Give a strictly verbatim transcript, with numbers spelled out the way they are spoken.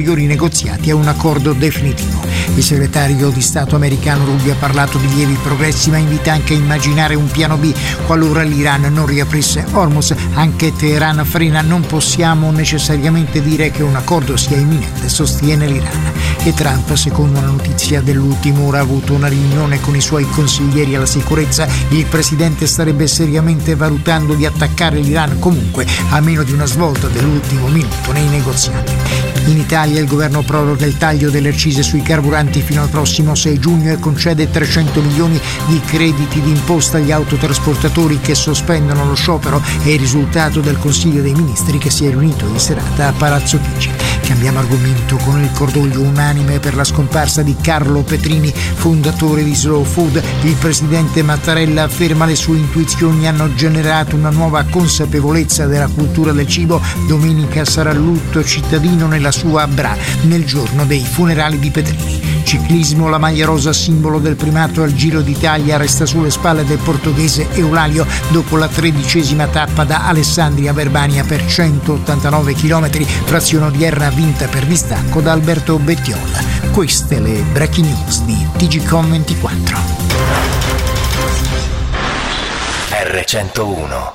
ulteriori negoziati a un accordo definitivo. Il segretario di Stato americano Rubio ha parlato di lievi progressi, ma invita anche a immaginare un piano B qualora l'Iran non riaprisse Hormuz. Anche Teheran frena: non possiamo necessariamente dire che un accordo sia imminente, sostiene l'Iran. E Trump, secondo una notizia dell'ultima ora, ha avuto una riunione con i suoi consiglieri alla sicurezza. Il presidente starebbe seriamente valutando di attaccare l'Iran comunque, a meno di una svolta dell'ultimo minuto nei negoziati. In Italia il governo proroga il taglio delle accise sui carburanti fino al prossimo sei giugno e concede trecento milioni di crediti d'imposta agli autotrasportatori che sospendono lo sciopero. È il risultato del Consiglio dei Ministri che si è riunito in serata a Palazzo Chigi. Cambiamo argomento con il cordoglio unanime per la scomparsa di Carlo Petrini, fondatore di Slow Food. Il presidente Mattarella afferma: le sue intuizioni hanno generato una nuova consapevolezza della cultura del cibo. Domenica sarà lutto cittadino nella sua Bra nel giorno dei funerali di Petrini. Ciclismo: la maglia rosa, simbolo del primato al Giro d'Italia, resta sulle spalle del portoghese Eulalio dopo la tredicesima tappa da Alessandria a Verbania per centottantanove chilometri, frazione odierna vinta per distacco da Alberto Bettiola. Queste le breaking news di T G Com ventiquattro. R centouno